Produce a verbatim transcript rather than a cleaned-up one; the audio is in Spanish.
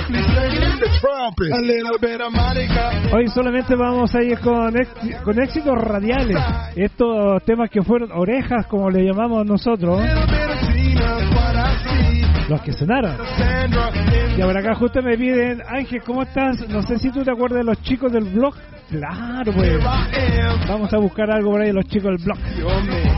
Hoy solamente vamos a ir con, ex, con éxitos radiales. Estos temas que fueron orejas, como le llamamos nosotros, los que sonaron. Y ahora acá justo me piden, Ángel, ¿cómo estás? No sé si tú te acuerdas de los chicos del blog. Claro, pues vamos a buscar algo por ahí de los chicos del blog.